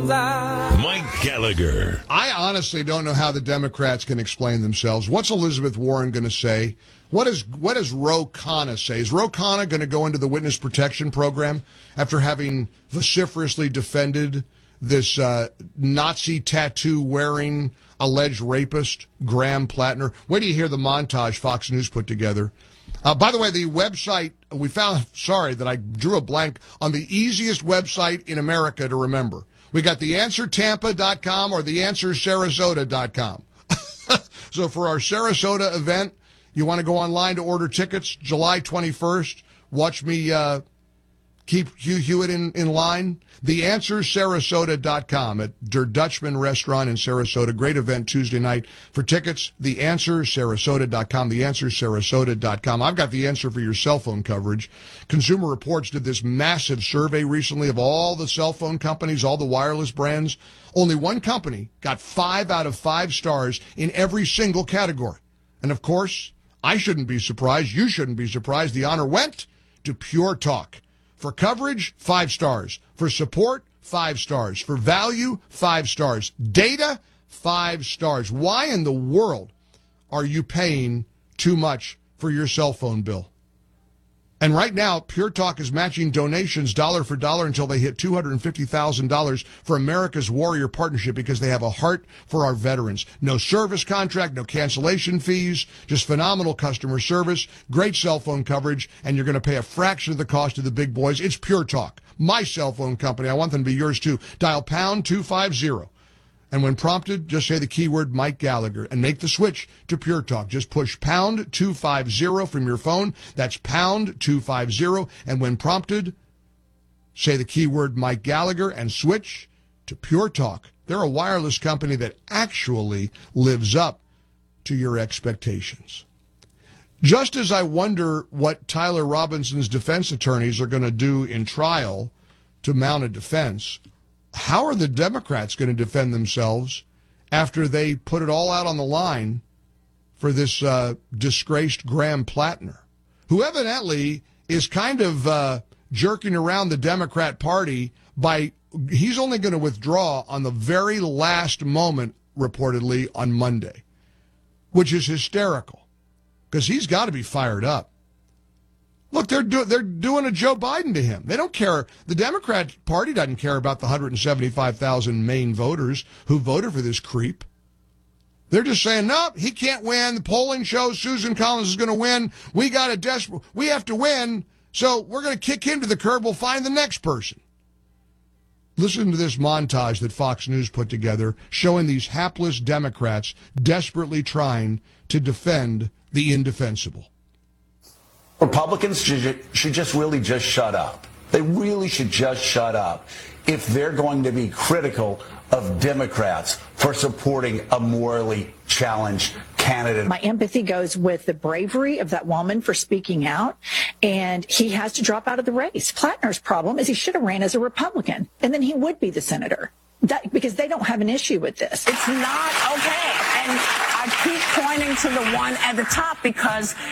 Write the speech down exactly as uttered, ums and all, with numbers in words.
Mike Gallagher. I honestly don't know how the Democrats can explain themselves. What's Elizabeth Warren going to say? What is what does Ro Khanna say? Is Ro Khanna going to go into the witness protection program after having vociferously defended this uh, Nazi tattoo-wearing alleged rapist, Graham Plattner? Wait till you hear the montage Fox News put together. Uh, by the way, the website, we found, sorry that I drew a blank on the easiest website in America to remember. We got the answer tampa dot com or the answer sarasota dot com. So for our Sarasota event, you want to go online to order tickets July twenty-first. Watch me uh, keep Hugh Hewitt in, in line. the answer sarasota dot com at Der Dutchman Restaurant in Sarasota. Great event Tuesday night. For tickets, the answer sarasota dot com, the answer sarasota dot com. I've got the answer for your cell phone coverage. Consumer Reports did this massive survey recently of all the cell phone companies, all the wireless brands. Only one company got five out of five stars in every single category. And of course, I shouldn't be surprised. You shouldn't be surprised. The honor went to Pure Talk. For coverage, five stars. For support, five stars. For value, five stars. Data, five stars. Why in the world are you paying too much for your cell phone bill? And right now, Pure Talk is matching donations dollar for dollar until they hit two hundred fifty thousand dollars for America's Warrior Partnership because they have a heart for our veterans. No service contract, no cancellation fees, just phenomenal customer service, great cell phone coverage, and you're going to pay a fraction of the cost of the big boys. It's Pure Talk, my cell phone company. I want them to be yours too. Dial pound two fifty. And when prompted, just say the keyword Mike Gallagher and make the switch to Pure Talk. Just push pound two fifty from your phone. That's pound two fifty. And when prompted, say the keyword Mike Gallagher and switch to Pure Talk. They're a wireless company that actually lives up to your expectations. Just as I wonder what Tyler Robinson's defense attorneys are going to do in trial to mount a defense, how are the Democrats going to defend themselves after they put it all out on the line for this uh, disgraced Graham Plattner, who evidently is kind of uh, jerking around the Democrat Party by, he's only going to withdraw on the very last moment, reportedly, on Monday, which is hysterical because he's got to be fired up. Look, they're, do, they're doing a Joe Biden to him. They don't care. The Democrat Party doesn't care about the one hundred seventy-five thousand Maine voters who voted for this creep. They're just saying, no, he can't win. The polling shows Susan Collins is going to win. We got a desperate, we have to win, so we're going to kick him to the curb. We'll find the next person. Listen to this montage that Fox News put together showing these hapless Democrats desperately trying to defend the indefensible. Republicans should, should just really just shut up. They really should just shut up if they're going to be critical of Democrats for supporting a morally challenged candidate. My empathy goes with the bravery of that woman for speaking out, and he has to drop out of the race. Plattner's problem is he should have ran as a Republican, and then he would be the senator. That, because they don't have an issue with this. It's not okay. And I keep pointing to the one at the top because